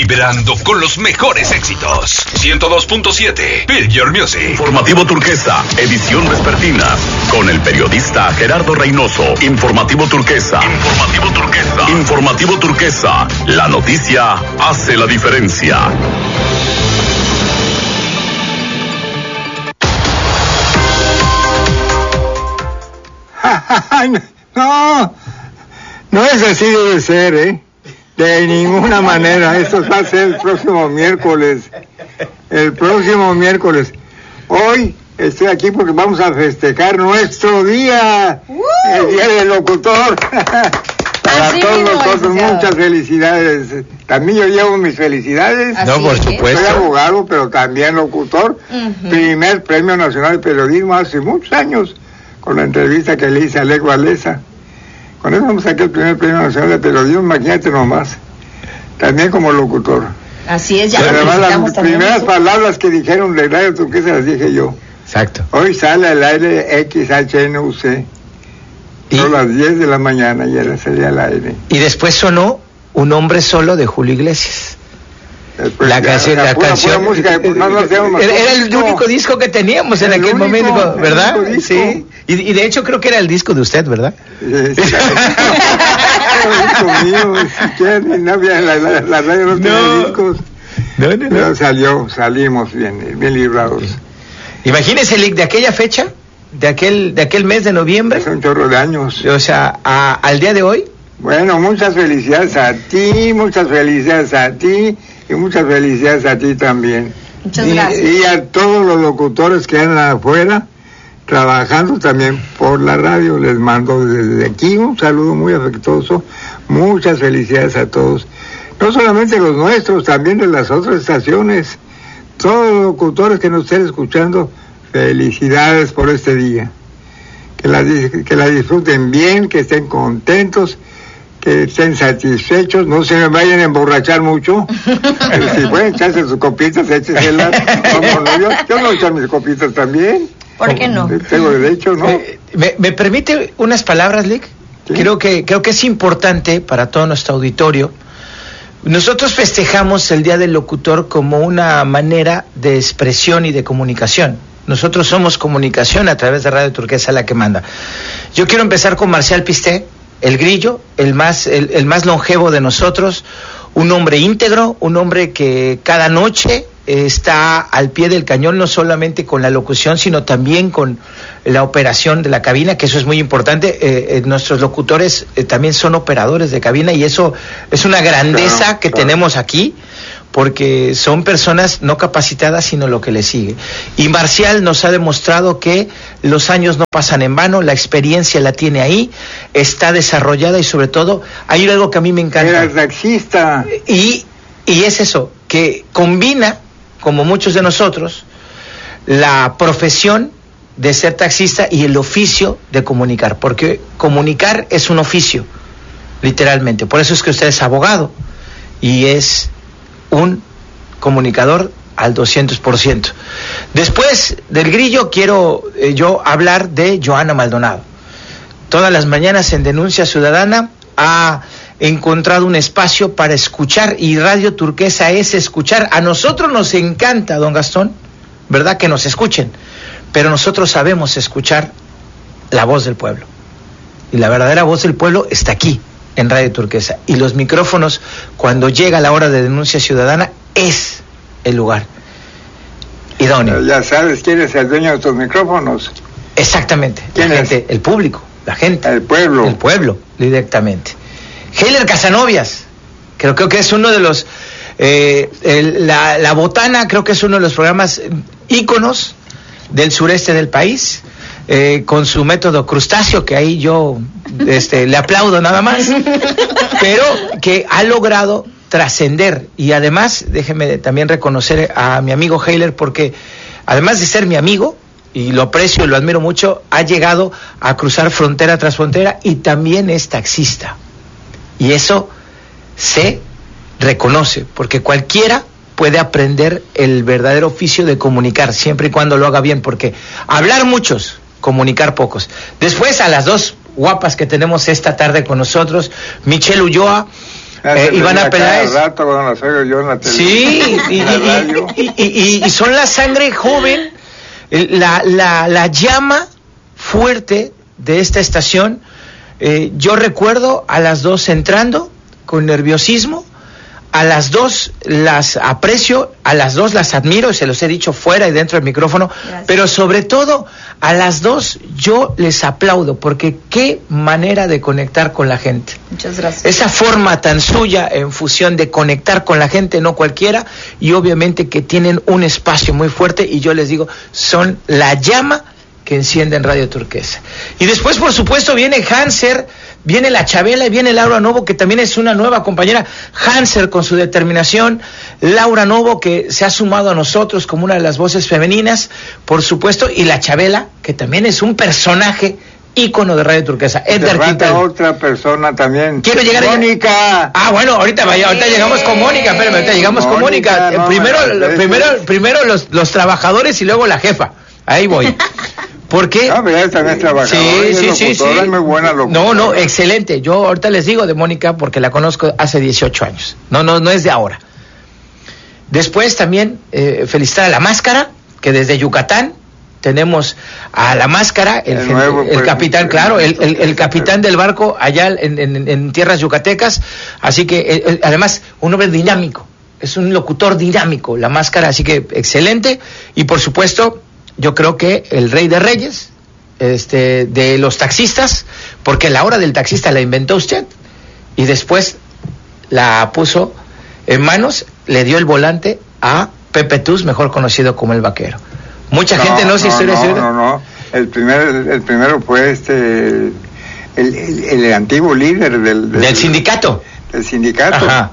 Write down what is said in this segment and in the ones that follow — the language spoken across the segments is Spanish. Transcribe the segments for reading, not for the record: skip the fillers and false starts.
vibrando con los mejores éxitos. 102.7 Feel Your Music. Informativo Turquesa, edición vespertina, con el periodista Gerardo Reynoso. Informativo Turquesa. Informativo Turquesa. Informativo Turquesa. La noticia hace la diferencia. No es así, debe ser, ¿eh? De ninguna manera. Esto va a ser el próximo miércoles. El próximo miércoles. Hoy estoy aquí porque vamos a festejar nuestro día. El Día del Locutor. Para Así todos mismo, nosotros, licenciado. muchas felicidades. También yo llevo mis felicidades. Así No, por es. supuesto. Soy abogado, pero también locutor. Ujú. Primer Premio Nacional de Periodismo hace muchos años, con la entrevista que le hice a Alec Valesa. Con eso vamos a sacar el primer Premio Nacional de Periodismo, imagínate nomás. También como locutor. Así es, ya lo Pero además felicitamos las también. primeras palabras que dijeron de Radio Turquesa las dije yo. Exacto. Hoy sale al aire XHNUC. Y, Son las 10 de la mañana y era salía al aire. y después sonó Un hombre solo de Julio Iglesias. Después La ya, canción, o sea, la pura canción. música, no hacíamos más Era el disco. único disco que teníamos en El aquel único, momento, el ¿verdad? único disco. Sí. Y de hecho creo que era el disco de usted, ¿verdad? Sí, disco mío, siquiera ni no había la radio no tenía No. discos. No. Pero salimos bien librados. Imagínese, Lick, de aquella fecha, de aquel mes de noviembre, Hace un chorro de años. o sea, al día de hoy. Bueno, muchas felicidades a ti y muchas felicidades a ti también. Muchas gracias. Y a todos los locutores que andan afuera trabajando también por la radio. Les mando desde aquí un saludo muy afectuoso. Muchas felicidades a todos. No solamente los nuestros, también de las otras estaciones. Todos los locutores que nos estén escuchando, felicidades por este día. Que la disfruten bien, que estén contentos, que estén satisfechos, no se me vayan a emborrachar mucho. Pero si pueden echarse sus copitas, écheselas. ¿Cómo no? Yo no echar mis copitas también. ¿Por qué no? Tengo derecho, ¿no? ¿Me permite unas palabras, Lick? Sí. Creo que es importante para todo nuestro auditorio. Nosotros festejamos el Día del Locutor como una manera de expresión y de comunicación. Nosotros somos comunicación a través de Radio Turquesa, la que manda. Yo quiero empezar con Marcial Pisté, el Grillo, el más longevo de nosotros, un hombre íntegro, un hombre que cada noche está al pie del cañón, no solamente con la locución, sino también con la operación de la cabina, que eso es muy importante. Nuestros locutores también son operadores de cabina, y eso es una grandeza que tenemos aquí, porque son personas no capacitadas, sino lo que le sigue. Y Marcial nos ha demostrado que los años no pasan en vano, la experiencia la tiene ahí, está desarrollada, y sobre todo hay algo que a mí me encanta. Era taxista. Y es eso, que combina, como muchos de nosotros, la profesión de ser taxista y el oficio de comunicar, porque comunicar es un oficio, literalmente. Por eso es que usted es abogado y es un comunicador al 200%. Después del Grillo quiero yo hablar de Joana Maldonado. Todas las mañanas en Denuncia Ciudadana ha encontrado un espacio para escuchar, y Radio Turquesa es escuchar. A nosotros nos encanta, don Gastón, ¿verdad?, que nos escuchen, pero nosotros sabemos escuchar la voz del pueblo, y la verdadera voz del pueblo está aquí en Radio Turquesa, y los micrófonos, cuando llega la hora de Denuncia Ciudadana, es el lugar idóneo. Ya sabes quién es el dueño de estos micrófonos. Exactamente, ¿Quién la es? gente, el público, la gente, El pueblo. el pueblo, directamente. Heiler Casanovias, creo que es uno de los, la Botana, creo que es uno de los programas íconos del sureste del país, con su método crustáceo, que ahí yo le aplaudo nada más, pero que ha logrado trascender. Y además, déjeme también reconocer a mi amigo Heiler, porque además de ser mi amigo, y lo aprecio y lo admiro mucho, ha llegado a cruzar frontera tras frontera, y también es taxista. Y eso se reconoce, porque cualquiera puede aprender el verdadero oficio de comunicar, siempre y cuando lo haga bien, porque hablar muchos, comunicar pocos. Después, a las dos guapas que tenemos esta tarde con nosotros, Michelle Ulloa, Ivana Peláez. Rato cuando las oigo yo en la Sí, y son la sangre joven, la llama fuerte de esta estación. Yo recuerdo a las dos entrando con nerviosismo, a las dos las aprecio, a las dos las admiro, y se los he dicho fuera y dentro del micrófono. Gracias. Pero sobre todo a las dos yo les aplaudo, porque qué manera de conectar con la gente. Muchas gracias. Esa forma tan suya en fusión de conectar con la gente, no cualquiera, y obviamente que tienen un espacio muy fuerte, y yo les digo, son la llama que enciende en Radio Turquesa. Y después, por supuesto, viene Hanser, viene la Chabela y viene Laura Novo, que también es una nueva compañera. Hanser con su determinación, Laura Novo, que se ha sumado a nosotros como una de las voces femeninas, por supuesto, y la Chabela, que también es un personaje ícono de Radio Turquesa. Edgar Quintal. Otra persona también. Quiero llegar a Mónica. Bueno, ahorita llegamos con Mónica, espérame, ahorita llegamos con Mónica. Primero los trabajadores y luego la jefa. Ahí voy. ¿Por qué? No, pero ella también es trabajadora. Sí. Muy buena locutora. No, excelente. Yo ahorita les digo de Mónica porque la conozco hace 18 años. No es de ahora. Después también felicitar a La Máscara, que desde Yucatán tenemos a La Máscara, el capitán, claro, el capitán del barco allá en tierras yucatecas. Así que, además, un hombre dinámico. Es un locutor dinámico, La Máscara, así que excelente. Y por supuesto, yo creo que el rey de reyes, de los taxistas, porque la hora del taxista la inventó usted y después la puso en manos, le dio el volante a Pepe Tuz, mejor conocido como el Vaquero. Mucha gente no se historia. No. El primero fue el antiguo líder del sindicato. Del sindicato. Ajá.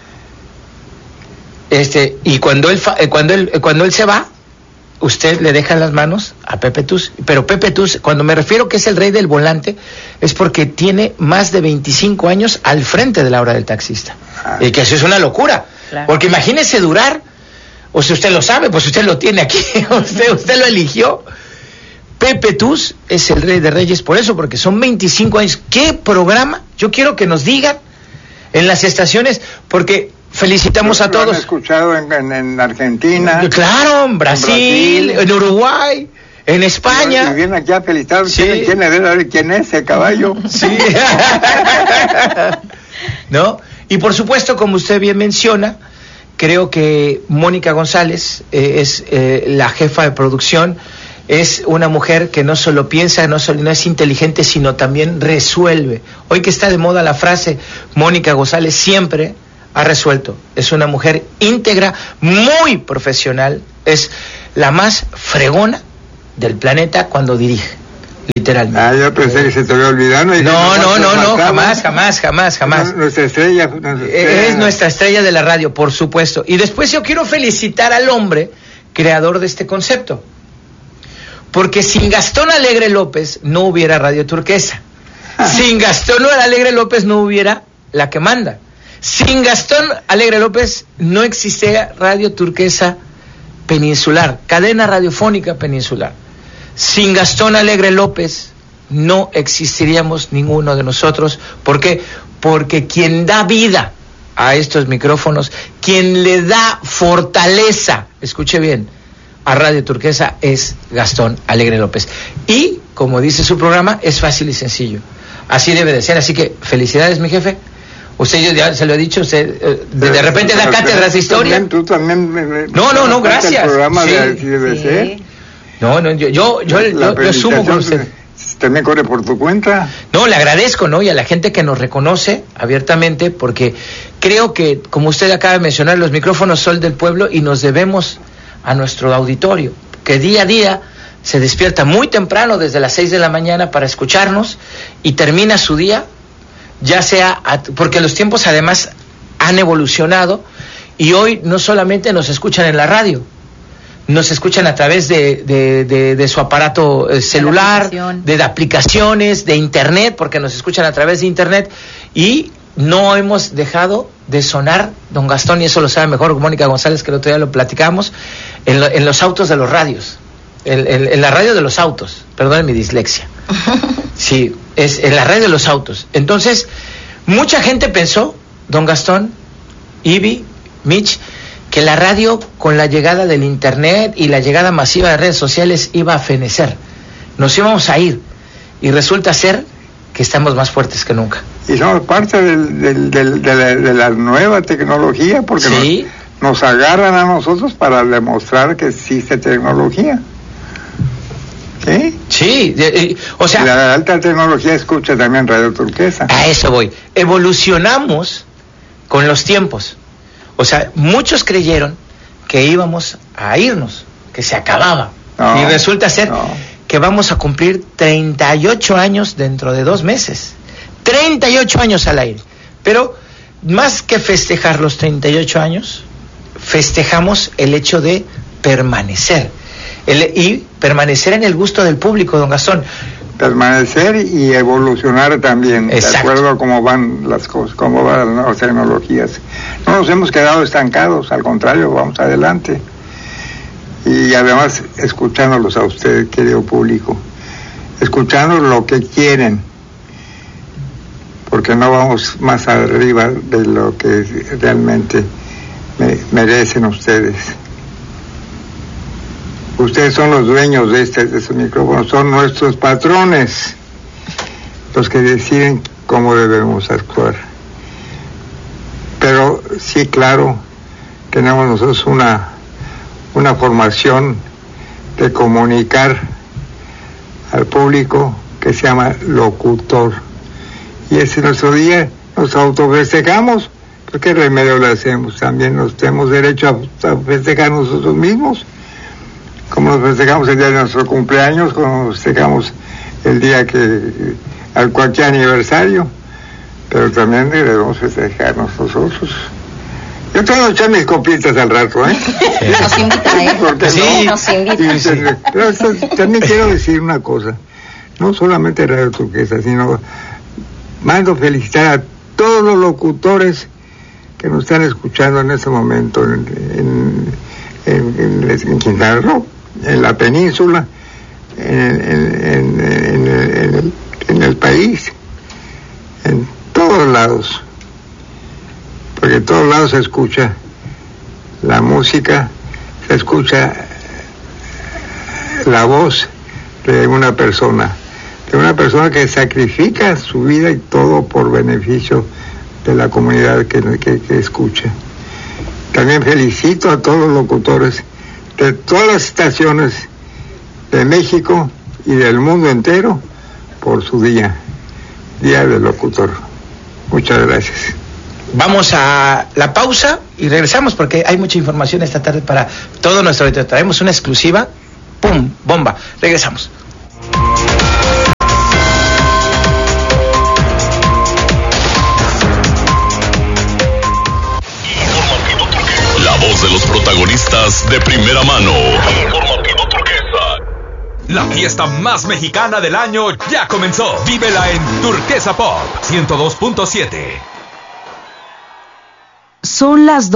Y cuando él se va, usted le deja las manos a Pepe Tuz. Pero Pepe Tuz, cuando me refiero que es el rey del volante, es porque tiene más de 25 años al frente de la hora del taxista. Y que eso es una locura. Claro. Porque imagínese durar, o si usted lo sabe, pues usted lo tiene aquí, usted lo eligió. Pepe Tuz es el rey de reyes por eso, porque son 25 años. ¿Qué programa? Yo quiero que nos digan en las estaciones, porque felicitamos a todos. Lo han escuchado en Argentina. Claro, en Brasil, en Uruguay, en España. Y vienen aquí a felicitar. Sí. ¿Quién es el caballo? Sí. ¿No? Y por supuesto, como usted bien menciona, creo que Mónica González es la jefa de producción. Es una mujer que no solo piensa, no es inteligente, sino también resuelve. Hoy que está de moda la frase, Mónica González siempre ha resuelto. Es una mujer íntegra, muy profesional, es la más fregona del planeta cuando dirige, literalmente. Yo pensé que se te había olvidado. No, jamás. Nuestra estrella. Es nuestra estrella de la radio, por supuesto. Y después yo quiero felicitar al hombre creador de este concepto, porque sin Gastón Alegre López no hubiera Radio Turquesa. Sin Gastón Alegre López no hubiera La que Manda. Sin Gastón Alegre López no existía Radio Turquesa Peninsular, cadena radiofónica peninsular. Sin Gastón Alegre López no existiríamos ninguno de nosotros. ¿Por qué? Porque quien da vida a estos micrófonos, quien le da fortaleza, escuche bien, a Radio Turquesa es Gastón Alegre López. Y, como dice su programa, es fácil y sencillo. Así debe de ser. Así que, felicidades, mi jefe. Usted, yo ya se lo he dicho, usted de repente da cátedras de historia. Tú también. No, gracias. El programa de CDC. Yo sumo con usted. También corre por tu cuenta. No, le agradezco, ¿no? Y a la gente que nos reconoce abiertamente, porque creo que, como usted acaba de mencionar, los micrófonos son del pueblo y nos debemos a nuestro auditorio, que día a día se despierta muy temprano, desde las 6 de la mañana, para escucharnos y termina su día, ya sea, porque los tiempos además han evolucionado y hoy no solamente nos escuchan en la radio, nos escuchan a través de su aparato celular, de aplicaciones, de internet, porque nos escuchan a través de internet, y no hemos dejado de sonar, don Gastón, y eso lo sabe mejor Mónica González, que el otro día lo platicamos, en los autos de los radios, en la radio de los autos, perdón mi dislexia. Sí, es en la radio de los autos. Entonces, mucha gente pensó don Gastón, Ivy, Mitch, que la radio con la llegada del internet y la llegada masiva de redes sociales iba a fenecer. Nos íbamos a ir y resulta ser que estamos más fuertes que nunca. Y somos parte de la nueva tecnología porque sí. nos agarran a nosotros para demostrar que existe tecnología. ¿Sí? Sí, o sea... La alta tecnología escucha también Radio Turquesa. A eso voy. Evolucionamos con los tiempos. O sea, muchos creyeron que íbamos a irnos, que se acababa. No, y resulta ser que vamos a cumplir 38 años dentro de 2 meses. 38 años al aire. Pero más que festejar los 38 años, festejamos el hecho de permanecer. Y permanecer en el gusto del público, don Gastón. Permanecer y evolucionar también. Exacto. De acuerdo a cómo van las cosas, cómo van las nuevas tecnologías. No nos hemos quedado estancados, al contrario, vamos adelante. Y además, escuchándolos a ustedes, querido público, escuchando lo que quieren, porque no vamos más arriba de lo que realmente merecen ustedes. Ustedes son los dueños de su micrófono, son nuestros patrones, los que deciden cómo debemos actuar. Pero sí, claro, tenemos nosotros una formación de comunicar al público que se llama locutor. Y ese es nuestro día, nos autofestejamos, pues qué remedio le hacemos, también nos tenemos derecho a festejar nosotros mismos. Como nos festejamos el día de nuestro cumpleaños, como nos festejamos el día al cualquier aniversario, pero también debemos festejarnos nosotros. Yo tengo que echar mis copitas al rato, ¿eh? Nos invita, ¿eh? Porque sí, no, nos invita. Sí. Pero también quiero decir una cosa, no solamente Radio Turquesa, sino mando felicitar a todos los locutores que nos están escuchando en este momento en Quintana Roo, en la península, en el país, en todos lados, porque en todos lados se escucha la música, se escucha la voz de una persona que sacrifica su vida y todo por beneficio de la comunidad que escucha. También felicito a todos los locutores de todas las estaciones de México y del mundo entero por su día del locutor. Muchas gracias. Vamos a la pausa y regresamos porque hay mucha información esta tarde para todo nuestro auditorio. Traemos una exclusiva, ¡pum!, bomba. Regresamos. De los protagonistas de primera mano. Informativo Turquesa. La fiesta más mexicana del año ya comenzó. Vívela en Turquesa Pop 102.7. Son las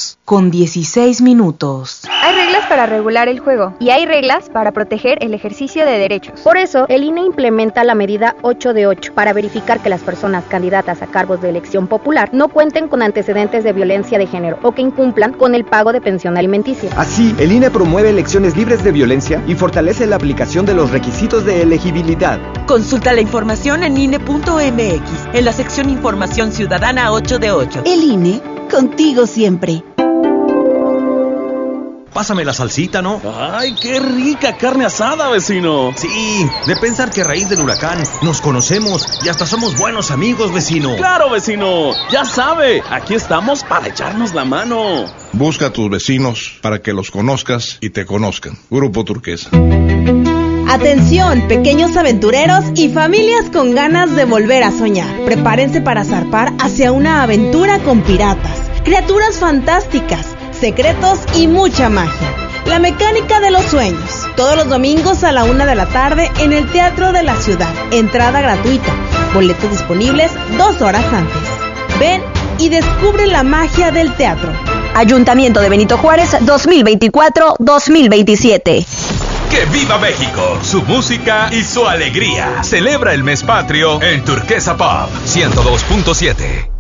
2:16. Hay reglas para regular el juego y hay reglas para proteger el ejercicio de derechos. Por eso, el INE implementa la medida 8 de 8 para verificar que las personas candidatas a cargos de elección popular no cuenten con antecedentes de violencia de género o que incumplan con el pago de pensión alimenticia. Así, el INE promueve elecciones libres de violencia y fortalece la aplicación de los requisitos de elegibilidad. Consulta la información en INE.mx, en la sección Información Ciudadana 8 de 8. El INE, contigo siempre. Pásame la salsita, ¿no? ¡Ay, qué rica carne asada, vecino! Sí, de pensar que a raíz del huracán nos conocemos y hasta somos buenos amigos, vecino. ¡Claro, vecino! Ya sabe, aquí estamos para echarnos la mano. Busca a tus vecinos para que los conozcas y te conozcan. Grupo Turquesa. Atención, pequeños aventureros y familias con ganas de volver a soñar. Prepárense para zarpar hacia una aventura con piratas, criaturas fantásticas, secretos y mucha magia. La mecánica de los sueños. Todos los domingos a la 1 de la tarde en el Teatro de la Ciudad. Entrada gratuita. Boletos disponibles 2 horas antes. Ven y descubre la magia del teatro. Ayuntamiento de Benito Juárez 2024-2027. ¡Que viva México! Su música y su alegría. Celebra el mes patrio en Turquesa Pop 102.7.